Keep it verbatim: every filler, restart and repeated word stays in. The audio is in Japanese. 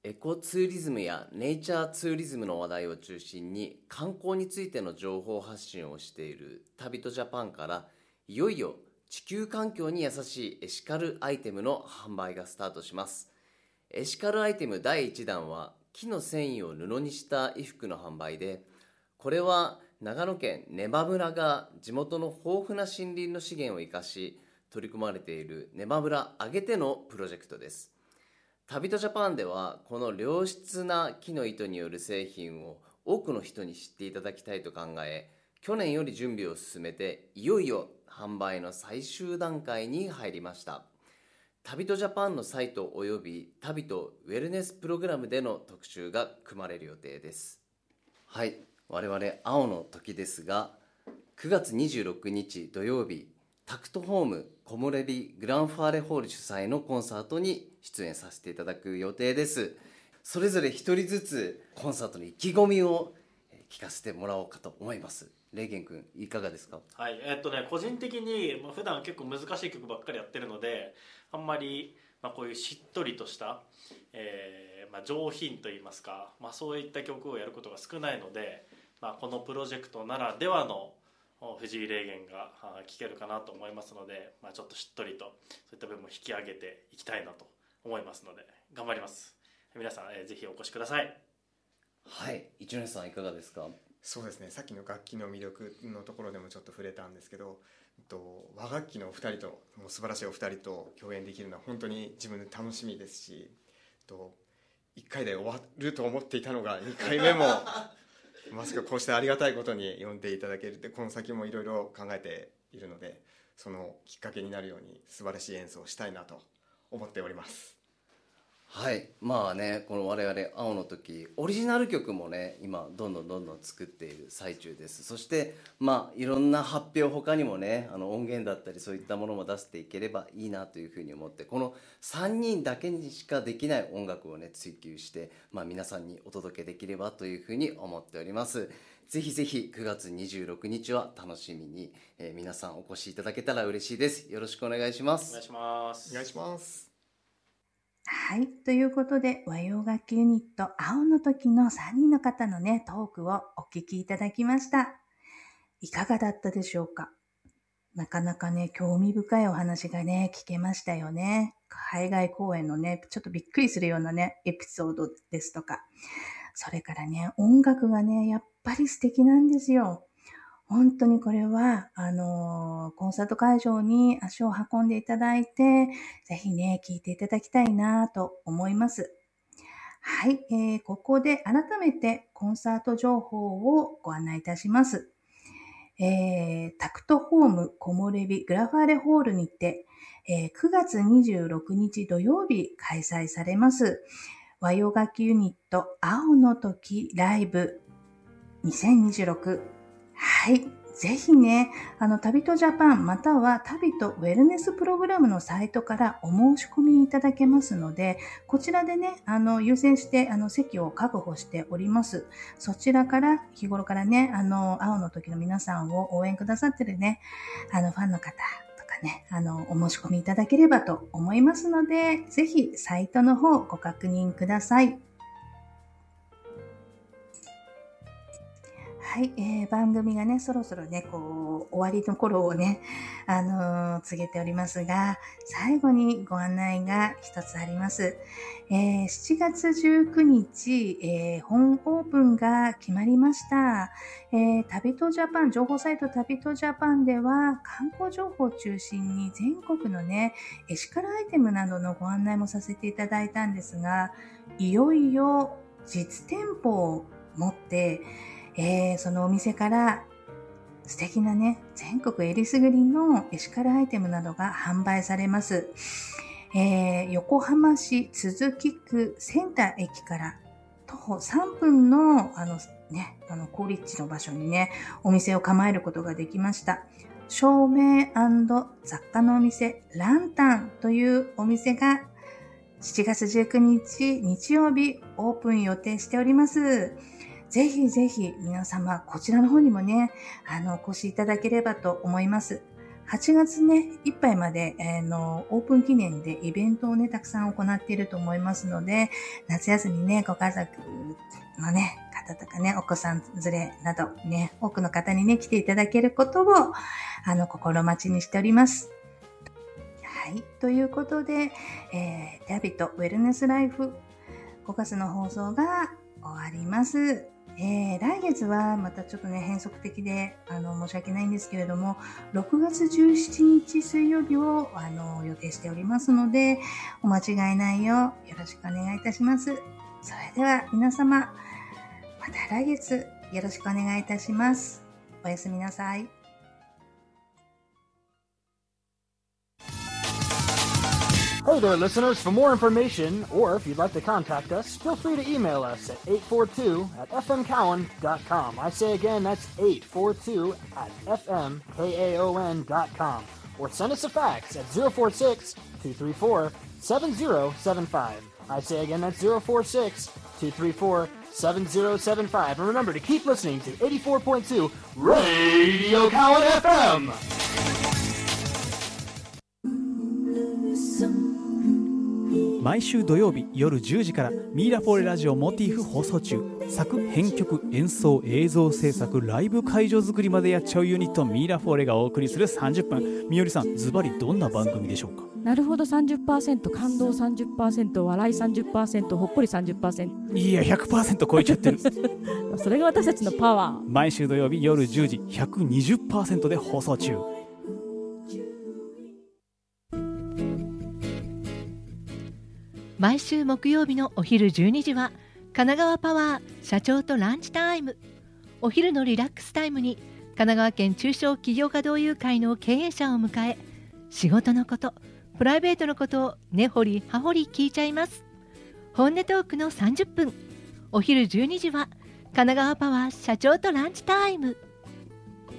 エコツーリズムやネイチャーツーリズムの話題を中心に観光についての情報発信をしている旅とジャパンから、いよいよ地球環境に優しいエシカルアイテムの販売がスタートします。エシカルアイテムだいいちだんは木の繊維を布にした衣服の販売で、これは長野県根羽村が地元の豊富な森林の資源を生かし取り組まれている根羽村あげてのプロジェクトです。旅とジャパンではこの良質な木の糸による製品を多くの人に知っていただきたいと考え、去年より準備を進めていよいよ販売の最終段階に入りました。旅とジャパンのサイトおよび旅とウェルネスプログラムでの特集が組まれる予定です。はい、我々青の時ですが、くがつにじゅうろくにち土曜日、タクトホーム木漏れ日グランファーレホール主催のコンサートに出演させていただく予定です。それぞれ一人ずつコンサートの意気込みを聞かせてもらおうかと思います。レーゲン君いかがですか？ はい、えっとね個人的に、まあ、普段結構難しい曲ばっかりやってるので、あんまり、まあ、こういうしっとりとした、えーまあ、上品といいますか、まあ、そういった曲をやることが少ないので、まあ、このプロジェクトならではの藤井霊言が聴けるかなと思いますので、まあ、ちょっとしっとりとそういった部分も引き上げていきたいなと思いますので頑張ります。皆さん、えー、ぜひお越しください。 はい、一ノ瀬さんいかがですか？ そうですね、さっきの楽器の魅力のところでもちょっと触れたんですけど、と和楽器のお二人ともう素晴らしいお二人と共演できるのは本当に自分で楽しみですし、といっかいで終わると思っていたのがにかいめもまさかこうしてありがたいことに呼んでいただけるって、この先もいろいろ考えているので、そのきっかけになるように素晴らしい演奏をしたいなと思っております。 はい、まあね、この我々青の時オリジナル曲もね今どんどんどんどん作っている最中です。そしてまあいろんな発表他にもね、あの音源だったりそういったものも出していければいいなというふうに思って、このさんにんだけにしかできない音楽をね追求して、まあ、皆さんにお届けできればというふうに思っております。ぜひぜひくがつにじゅうろくにちは楽しみに、えー、皆さんお越しいただけたら嬉しいです。よろしくお願いします。 お願いします。 お願いします。 はい。ということで、和洋楽器ユニット、青の時のさんにんの方のね、トークをお聞きいただきました。いかがだったでしょうか？なかなかね、興味深いお話がね、聞けましたよね。海外公演のね、ちょっとびっくりするようなね、エピソードですとか。それからね、音楽がね、やっぱり素敵なんですよ。本当にこれは、あのー、コンサート会場に足を運んでいただいて、ぜひね、聴いていただきたいなと思います。はい、えー、ここで改めてコンサート情報をご案内いたします。えー、タクトホーム木漏れ日グラファーレホールにて、えー、くがつにじゅうろくにち土曜日開催されます。和洋楽器ユニット青の時ライブにせんにじゅうろく。はい。ぜひね、あの、旅とジャパンまたは旅とウェルネスプログラムのサイトからお申し込みいただけますので、こちらでね、あの、優先して、あの、席を確保しております。そちらから、日頃からね、あの、青の時の皆さんを応援くださってるね、あの、ファンの方とかね、あの、お申し込みいただければと思いますので、ぜひ、サイトの方ご確認ください。はい、えー、番組がね、そろそろね、こう、終わりの頃をね、あのー、告げておりますが、最後にご案内が一つあります。えー、しちがつじゅうくにち、えー、本オープンが決まりました。えー、旅とジャパン、情報サイト旅とジャパンでは、観光情報を中心に全国のね、エシカルアイテムなどのご案内もさせていただいたんですが、いよいよ実店舗を持って、えー、そのお店から素敵なね、全国えりすぐりのエシカルアイテムなどが販売されます。えー、横浜市都筑区センター駅から徒歩さんぷんのあのね、あの好立地の場所にね、お店を構えることができました。照明&雑貨のお店ランタンというお店がしちがつじゅうくにち日曜日オープン予定しております。ぜひぜひ皆様こちらの方にもね、あのお越しいただければと思います。 はちがつね、いっぱいまで、えー、の、オープン記念でイベントをね、たくさん行っていると思いますので、夏休みね、ご家族のね、方とかね、お子さん連れなどね、多くの方にね、来ていただけることを、あの、心待ちにしております。はい。ということで、えー、ダビットウェルネスライフごがつの放送が終わります。えー、来月はまたちょっとね、変則的で、あの、申し訳ないんですけれども、ろくがつじゅうしちにち水曜日を、あの、予定しておりますので、お間違いないようよろしくお願いいたします。それでは皆様、また来月よろしくお願いいたします。おやすみなさい。 Hey there, listeners. For more information, or if you'd like to contact us, feel free to email us at eight four two at f m cowan dot com. I say again, that's eight four two at f m kaon dot com. Or send us a fax at zero four six, two three four, seven zero seven five. I say again, that's zero four six, two three four, seven zero seven five. And remember to keep listening to eighty-four point two Radio Cowan F M. 毎週土曜日夜じゅうじからミーラフォーレラジオモティーフ放送中。作編曲演奏映像制作ライブ会場作りまでやっちゃうユニットミーラフォーレがお送りするさんじゅっぷん。みよりさん、ズバリどんな番組でしょうか？ なるほど さんじゅっパーセント 感動 さんじゅっパーセント 笑い さんじゅっパーセント ほっこり さんじゅっパーセント。 いや ひゃくパーセント 超えちゃってるそれが私たちのパワー。 毎週土曜日夜じゅうじ ひゃくにじゅっパーセント で放送中。 毎週木曜日のお昼じゅうにじは神奈川パワー社長とランチタイム。お昼のリラックスタイムに神奈川県中小企業家同友会の経営者を迎え、仕事のこと、プライベートのことを根掘り葉掘り聞いちゃいます。本音トークのさんじゅっぷん。お昼じゅうにじは神奈川パワー社長とランチタイム。